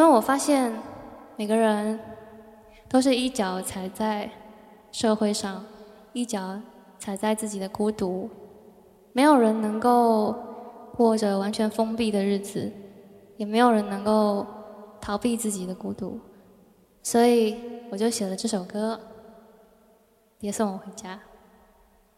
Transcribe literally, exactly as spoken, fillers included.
我发现每个人都是一脚踩在社会上，一脚踩在自己的孤独，没有人能够过着完全封闭的日子，也没有人能够逃避自己的孤独，所以我就写了这首歌，别送我回家。